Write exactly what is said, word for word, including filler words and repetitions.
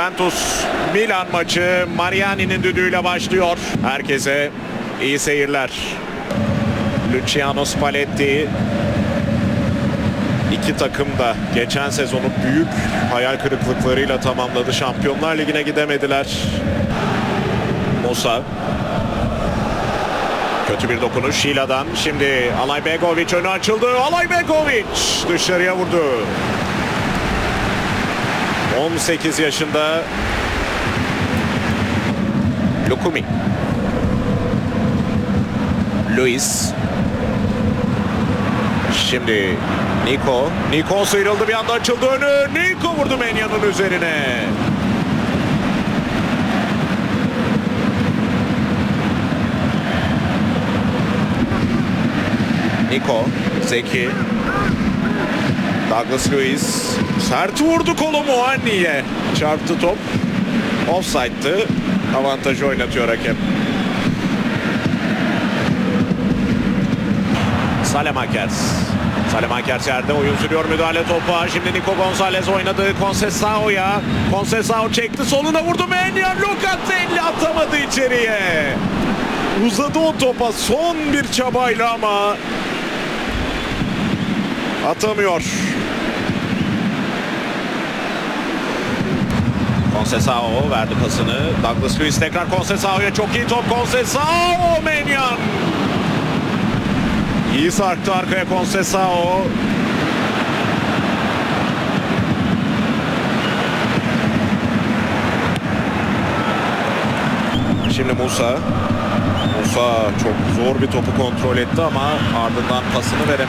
Juventus Milan maçı Mariani'nin düdüğüyle başlıyor. Herkese iyi seyirler. Luciano Spalletti. İki takım da geçen sezonu büyük hayal kırıklıklarıyla tamamladı. Şampiyonlar Ligi'ne gidemediler. Musa. Kötü bir dokunuş Şila'dan. Şimdi Alay Begovic önü açıldı. Alay Begovic dışarıya vurdu. on sekiz yaşında Lukumi. Luis. Şimdi Nico. Nico sıyrıldı, bir anda açıldı önü. Nico vurdu Menya'nın üzerine. Nico. Zeki. Douglas Luiz. Sert vurdu kolu Muanni'ye. Çarptı top. Offside'dı. Avantajı oynatıyor hakem. Salemakers. Salemakers yerde, oyun sürüyor, müdahale topa. Şimdi Nico Gonzalez oynadı Conceição'ya. Conceição çekti, soluna vurdu Menya. Locatelli atamadı içeriye. Uzadı o topa son bir çabayla ama atamıyor. Conceição verdi pasını. Douglas Luiz tekrar Conceição'ya, çok iyi top Conceição. Menyan. İyi sarktı arkaya Conceição. Şimdi Musa. Musa çok zor bir topu kontrol etti ama ardından pasını veremedi.